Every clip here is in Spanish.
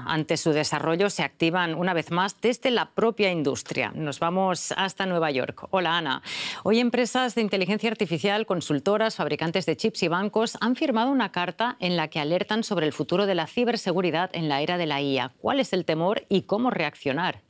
ante su desarrollo se activan una vez más desde la propia industria. Nos vamos hasta Nueva York. Hola, Ana. Hoy empresas de inteligencia artificial, consultoras, fabricantes de chips y bancos han firmado una carta en la que alertan sobre el futuro de la ciberseguridad en la era de la IA. ¿Cuál es el temor y cómo reaccionar?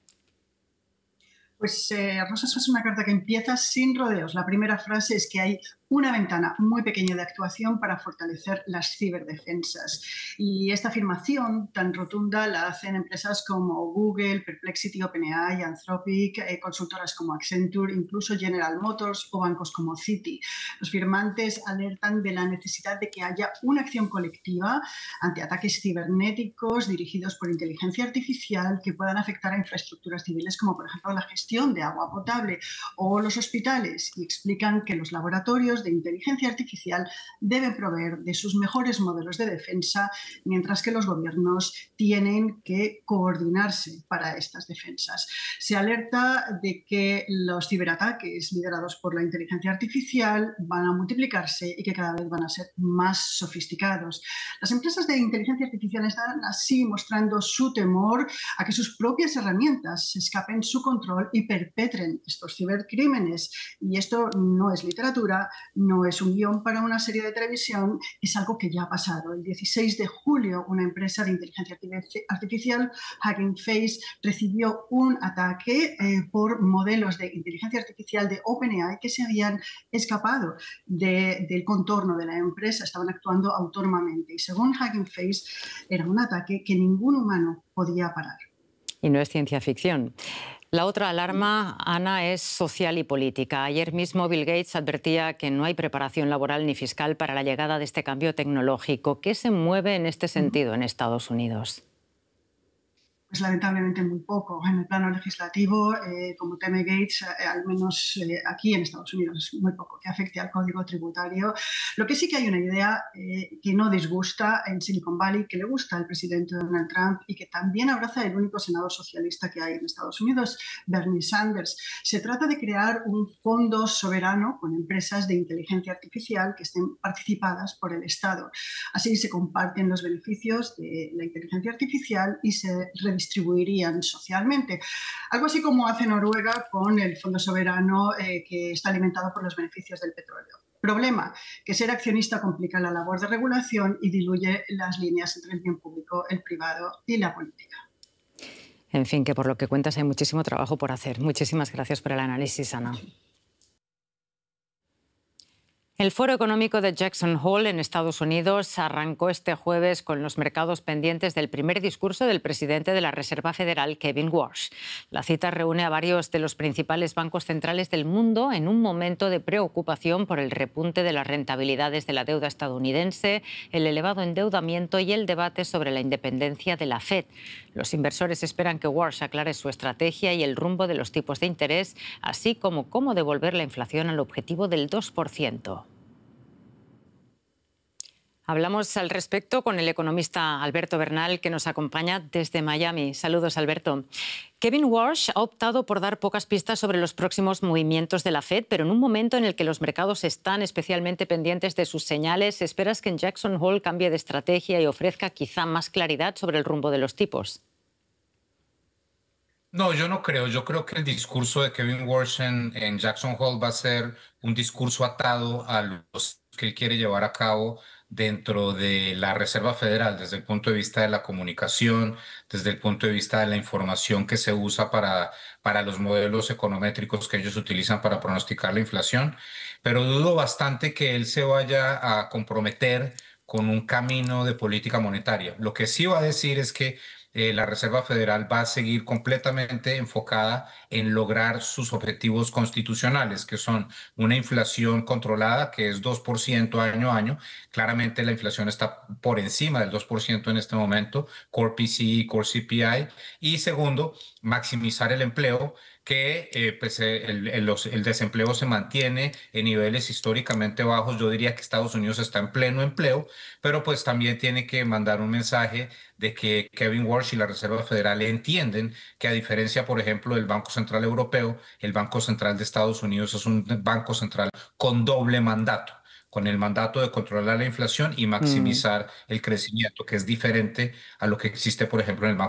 Pues Rosas es una carta que empieza sin rodeos. La primera frase es que hay una ventana muy pequeña de actuación para fortalecer las ciberdefensas. Y esta afirmación tan rotunda la hacen empresas como Google, Perplexity, OpenAI, Anthropic, consultoras como Accenture, incluso General Motors o bancos como Citi. Los firmantes alertan de la necesidad de que haya una acción colectiva ante ataques cibernéticos dirigidos por inteligencia artificial que puedan afectar a infraestructuras civiles como, por ejemplo, la gestión de agua potable o los hospitales, y explican que los laboratorios de inteligencia artificial deben proveer de sus mejores modelos de defensa, mientras que los gobiernos tienen que coordinarse para estas defensas. Se alerta de que los ciberataques liderados por la inteligencia artificial van a multiplicarse y que cada vez van a ser más sofisticados. Las empresas de inteligencia artificial están así mostrando su temor a que sus propias herramientas escapen su control y perpetren estos cibercrímenes. Y esto no es literatura, no es un guión para una serie de televisión, es algo que ya ha pasado. El 16 de julio, una empresa de inteligencia artificial, Hugging Face, recibió un ataque por modelos de inteligencia artificial de OpenAI que se habían escapado del contorno de la empresa, estaban actuando autónomamente. Y según Hugging Face, era un ataque que ningún humano podía parar. Y no es ciencia ficción. La otra alarma, Ana, es social y política. Ayer mismo Bill Gates advertía que no hay preparación laboral ni fiscal para la llegada de este cambio tecnológico. ¿Qué se mueve en este sentido en Estados Unidos? Pues lamentablemente muy poco. En el plano legislativo, como teme Gates, al menos aquí en Estados Unidos, es muy poco que afecte al código tributario. Lo que sí que hay una idea que no disgusta en Silicon Valley, que le gusta al presidente Donald Trump y que también abraza el único senador socialista que hay en Estados Unidos, Bernie Sanders. Se trata de crear un fondo soberano con empresas de inteligencia artificial que estén participadas por el Estado. Así se comparten los beneficios de la inteligencia artificial y se distribuirían socialmente. Algo así como hace Noruega con el fondo soberano que está alimentado por los beneficios del petróleo. Problema, que ser accionista complica la labor de regulación y diluye las líneas entre el bien público, el privado y la política. En fin, que por lo que cuentas hay muchísimo trabajo por hacer. Muchísimas gracias por el análisis, Ana. El Foro Económico de Jackson Hole en Estados Unidos arrancó este jueves con los mercados pendientes del primer discurso del presidente de la Reserva Federal, Kevin Warsh. La cita reúne a varios de los principales bancos centrales del mundo en un momento de preocupación por el repunte de las rentabilidades de la deuda estadounidense, el elevado endeudamiento y el debate sobre la independencia de la Fed. Los inversores esperan que Warsh aclare su estrategia y el rumbo de los tipos de interés, así como cómo devolver la inflación al objetivo del 2%. Hablamos al respecto con el economista Alberto Bernal, que nos acompaña desde Miami. Saludos, Alberto. Kevin Warsh ha optado por dar pocas pistas sobre los próximos movimientos de la Fed, pero en un momento en el que los mercados están especialmente pendientes de sus señales, ¿esperas que en Jackson Hole cambie de estrategia y ofrezca quizá más claridad sobre el rumbo de los tipos? No, yo no creo. Yo creo que el discurso de Kevin Warsh en Jackson Hole va a ser un discurso atado a los que él quiere llevar a cabo dentro de la Reserva Federal, desde el punto de vista de la comunicación, desde el punto de vista de la información que se usa para los modelos econométricos que ellos utilizan para pronosticar la inflación. Pero dudo bastante que él se vaya a comprometer con un camino de política monetaria. Lo que sí va a decir es que la Reserva Federal va a seguir completamente enfocada en lograr sus objetivos constitucionales, que son una inflación controlada, que es 2% año a año. Claramente la inflación está por encima del 2% en este momento, Core PCE, Core CPI. Y segundo, maximizar el empleo, que el desempleo se mantiene en niveles históricamente bajos. Yo diría que Estados Unidos está en pleno empleo, pero pues también tiene que mandar un mensaje de que Kevin Warsh y la Reserva Federal entienden que, a diferencia, por ejemplo, del Banco Central Europeo, el Banco Central de Estados Unidos es un banco central con doble mandato, con el mandato de controlar la inflación y maximizar el crecimiento, que es diferente a lo que existe, por ejemplo, en el Banco